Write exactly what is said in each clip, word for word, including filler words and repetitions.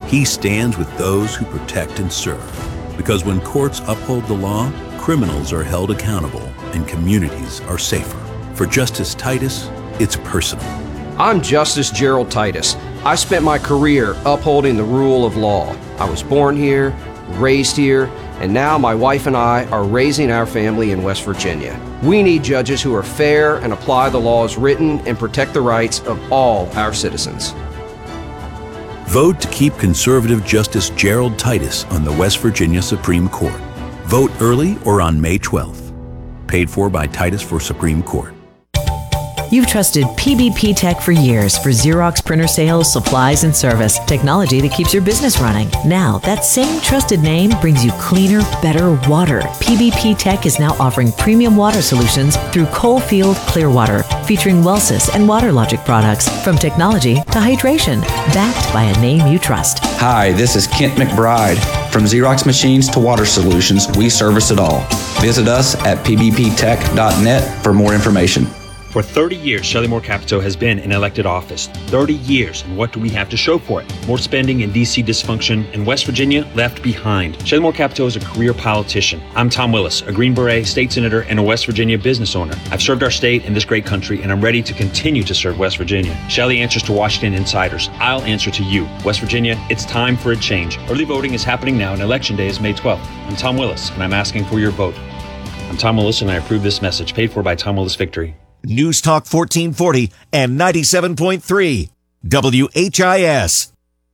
He stands with those who protect and serve. Because when courts uphold the law, criminals are held accountable and communities are safer. For Justice Titus, it's personal. I'm Justice Gerald Titus. I spent my career upholding the rule of law. I was born here, raised here, and now my wife and I are raising our family in West Virginia. We need judges who are fair and apply the laws written and protect the rights of all our citizens. Vote to keep conservative Justice Gerald Titus on the West Virginia Supreme Court. Vote early or on May twelfth. Paid for by Titus for Supreme Court. You've trusted P B P Tech for years for Xerox printer sales, supplies, and service. Technology that keeps your business running. Now, that same trusted name brings you cleaner, better water. P B P Tech is now offering premium water solutions through Coalfield Clearwater, featuring Wellsys and WaterLogic products. From technology to hydration, backed by a name you trust. Hi, this is Kent McBride. From Xerox machines to water solutions, we service it all. Visit us at p b p tech dot net for more information. For thirty years, Shelley Moore Capito has been in elected office. thirty years, and what do we have to show for it? More spending and D C dysfunction, and West Virginia left behind. Shelley Moore Capito is a career politician. I'm Tom Willis, a Green Beret, state senator, and a West Virginia business owner. I've served our state and this great country, and I'm ready to continue to serve West Virginia. Shelley answers to Washington insiders. I'll answer to you. West Virginia, it's time for a change. Early voting is happening now, and Election Day is May twelfth. I'm Tom Willis, and I'm asking for your vote. I'm Tom Willis, and I approve this message, paid for by Tom Willis Victory. News Talk fourteen forty and ninety-seven point three W H I S.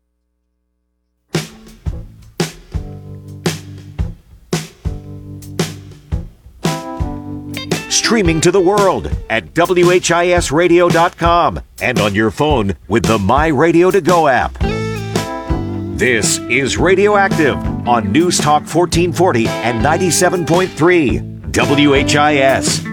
Streaming to the world at W H I S radio dot com and on your phone with the My Radio to Go app. This is Radioactive on News Talk fourteen forty and ninety-seven point three W H I S.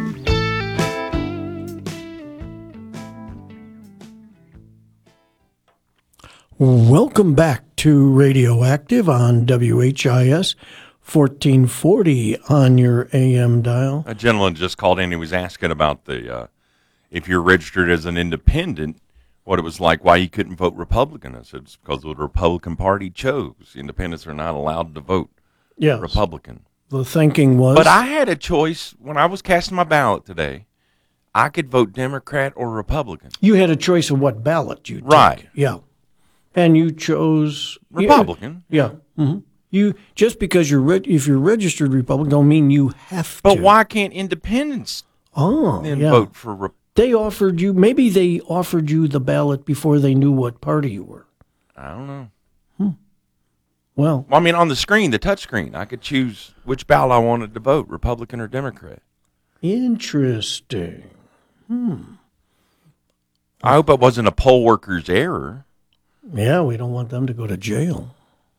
Welcome back to Radioactive on W H I S fourteen forty on your A M dial. A gentleman just called in. He was asking about the uh, if you're registered as an independent, what it was like, why you couldn't vote Republican. I said it's because the Republican Party chose. Independents are not allowed to vote yes. Republican. The thinking was... But I had a choice when I was casting my ballot today. I could vote Democrat or Republican. You had a choice of what ballot you'd right. take. Yeah. And you chose Republican. Yeah. yeah. Mm-hmm. You just because you're re- if you're registered Republican don't mean you have to. But why can't independents oh, then yeah. vote for Republican? They offered you maybe they offered you the ballot before they knew what party you were. I don't know. Hmm. Well, well, I mean, on the screen, the touch screen, I could choose which ballot I wanted to vote, Republican or Democrat. Interesting. Hmm. I hope it wasn't a poll worker's error. Yeah, we don't want them to go to jail.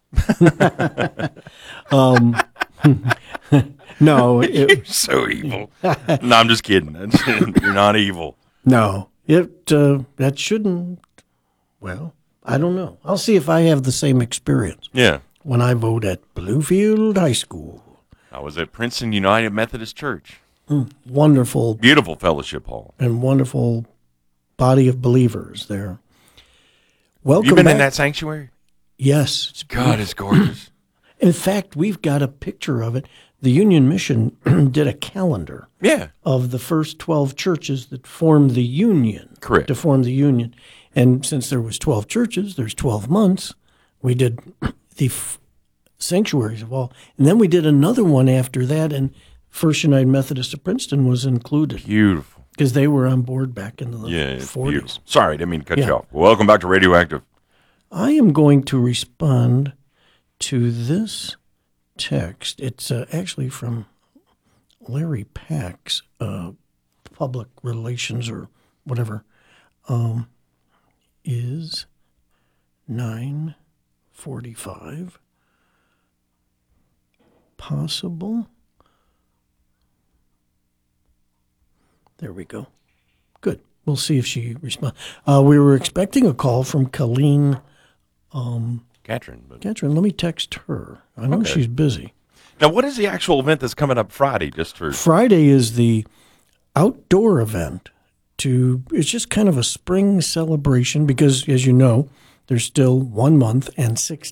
um, no. It, You're so evil. No, I'm just kidding. You're not evil. No. It uh, that shouldn't, well, I don't know. I'll see if I have the same experience. Yeah. When I vote at Bluefield High School. I was at Princeton United Methodist Church. Mm, wonderful. Beautiful fellowship hall. And wonderful body of believers there. Welcome You've been back. in that sanctuary? Yes. It's God, it's gorgeous. In fact, we've got a picture of it. The Union Mission did a calendar yeah. of the first twelve churches that formed the Union. Correct. To form the Union. And since there was twelve churches, there's twelve months. We did the f- sanctuaries of all. And then we did another one after that, and First United Methodist of Princeton was included. Beautiful. Because they were on board back in the yeah, forties. Beautiful. Sorry, I didn't mean to cut yeah. you off. Welcome back to Radioactive. I am going to respond to this text. It's uh, actually from Larry Pack's uh, public relations or whatever. Um, is nine forty-five possible? There we go. Good. We'll see if she responds. Uh, we were expecting a call from Colleen. Um, Catherine. But... Catherine, let me text her. I know okay. she's busy. Now, what is the actual event that's coming up Friday? Just for Friday is the outdoor event. To it's just kind of a spring celebration because, as you know, there's still one month and six